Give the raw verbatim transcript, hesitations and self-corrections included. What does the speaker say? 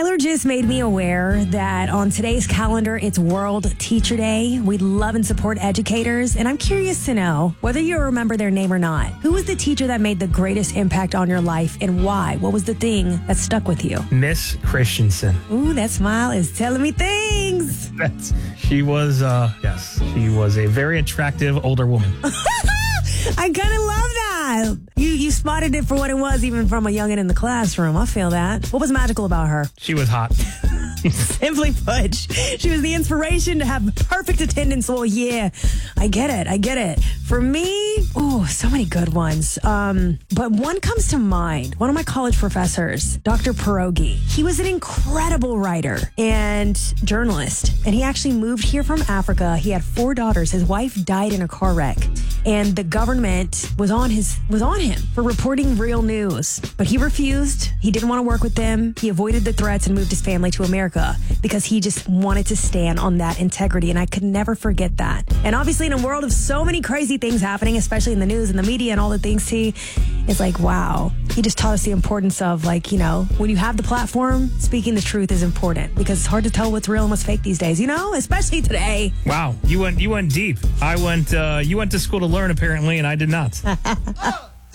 Tyler just made me aware that on today's calendar, it's World Teacher Day. We love and support educators, and I'm curious to know whether you remember their name or not. Who was the teacher that made the greatest impact on your life, and why? What was the thing that stuck with you? Miss Christensen. Ooh, that smile is telling me things. That's, she was, uh, yes, she was a very attractive older woman. I kind of love that. You you spotted it for what it was, even from a youngin' in the classroom. I feel that. What was magical about her? She was hot. Simply put, she was the inspiration to have perfect attendance all year. I get it. I get it. For me, oh, so many good ones. Um, but one comes to mind. One of my college professors, Doctor Pierogi. He was an incredible writer and journalist, and he actually moved here from Africa. He had four daughters. His wife died in a car wreck, and the government was on his was on him for reporting real news. But he refused. He didn't want to work with them. He avoided the threats and moved his family to America because he just wanted to stand on that integrity, and I could never forget that. And obviously, in a world of so many crazy things happening, especially in the news and the media and all the things, he is like, wow. He just taught us the importance of, like, you know, when you have the platform, speaking the truth is important because it's hard to tell what's real and what's fake these days, you know, especially today. Wow, you went you went deep. I went uh, you went to school to learn apparently, and I did not.